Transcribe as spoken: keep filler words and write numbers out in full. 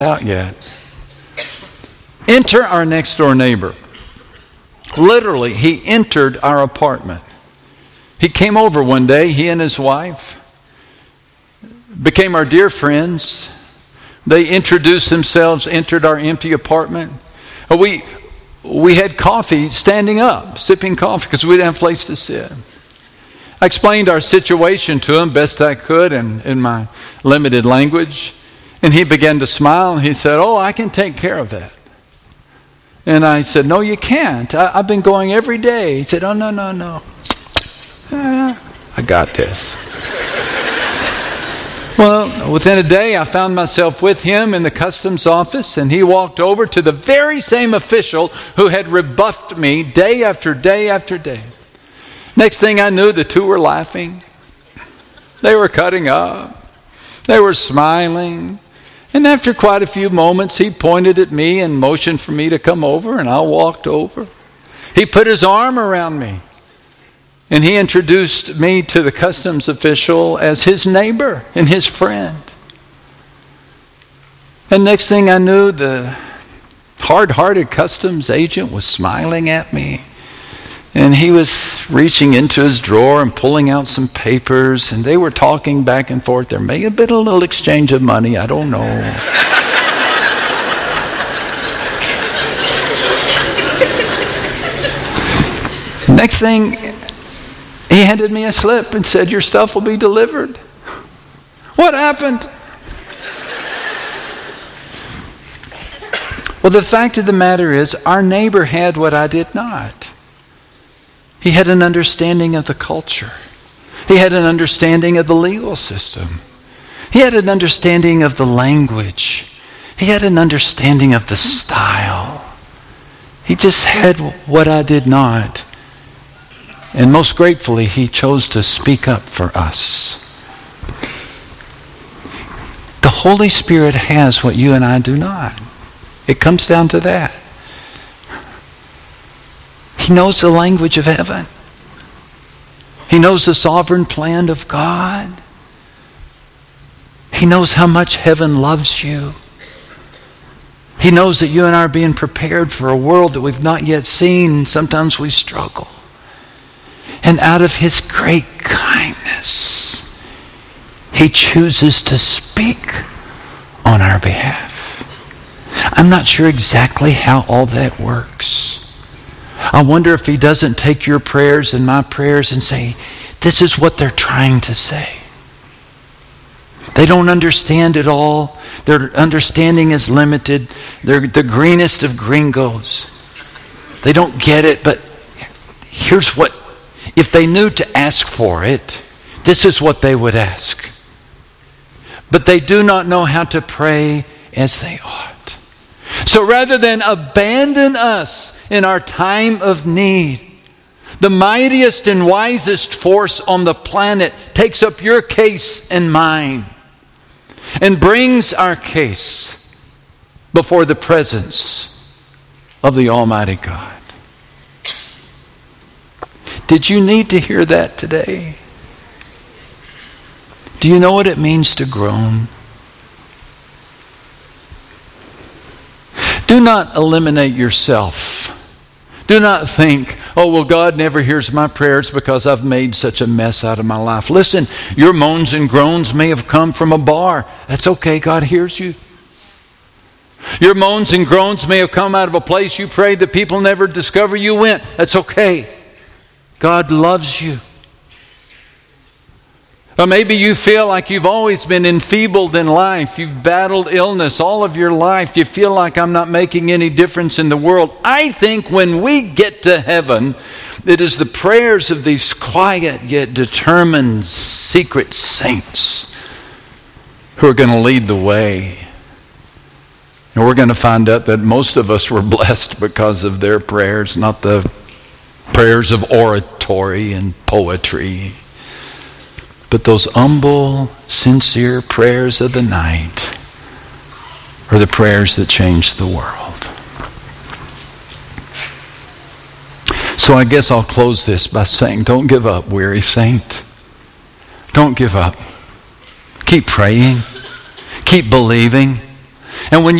out yet. Enter our next door neighbor. Literally, he entered our apartment. He came over one day, he and his wife became our dear friends. They introduced themselves, entered our empty apartment. We, we had coffee standing up, sipping coffee because we didn't have a place to sit. I explained our situation to him best I could in, in my limited language. And he began to smile and he said, "Oh, I can take care of that." And I said, "No, you can't. I, I've been going every day." He said, "Oh, no, no, no. Uh, I got this." Well, within a day, I found myself with him in the customs office, and he walked over to the very same official who had rebuffed me day after day after day. Next thing I knew, the two were laughing. They were cutting up. They were smiling. And after quite a few moments, he pointed at me and motioned for me to come over, and I walked over. He put his arm around me, and he introduced me to the customs official as his neighbor and his friend. And next thing I knew, the hard-hearted customs agent was smiling at me. And he was reaching into his drawer and pulling out some papers, and they were talking back and forth. There may have been a little exchange of money, I don't know. Next thing, he handed me a slip and said, "Your stuff will be delivered." What happened? Well, the fact of the matter is, our neighbor had what I did not. He had an understanding of the culture. He had an understanding of the legal system. He had an understanding of the language. He had an understanding of the style. He just had what I did not. And most gratefully, he chose to speak up for us. The Holy Spirit has what you and I do not. It comes down to that. He knows the language of heaven. He knows the sovereign plan of God. He knows how much heaven loves you. He knows that you and I are being prepared for a world that we've not yet seen. Sometimes we struggle. And out of his great kindness, he chooses to speak on our behalf. I'm not sure exactly how all that works. I wonder if he doesn't take your prayers and my prayers and say, this is what they're trying to say. They don't understand it all. Their understanding is limited. They're the greenest of gringos. They don't get it, but here's what, if they knew to ask for it, this is what they would ask. But they do not know how to pray as they ought. So rather than abandon us in our time of need, the mightiest and wisest force on the planet takes up your case and mine and brings our case before the presence of the Almighty God. Did you need to hear that today? Do you know what it means to groan? Do not eliminate yourself. Do not think, oh, well, God never hears my prayers because I've made such a mess out of my life. Listen, your moans and groans may have come from a bar. That's okay, God hears you. Your moans and groans may have come out of a place you prayed that people never discover you went. That's okay. God loves you. Or maybe you feel like you've always been enfeebled in life. You've battled illness all of your life. You feel like I'm not making any difference in the world. I think when we get to heaven, it is the prayers of these quiet yet determined secret saints who are going to lead the way. And we're going to find out that most of us were blessed because of their prayers, not the prayers of oratory and poetry. But those humble, sincere prayers of the night are the prayers that change the world. So I guess I'll close this by saying, don't give up, weary saint. Don't give up. Keep praying. Keep believing. And when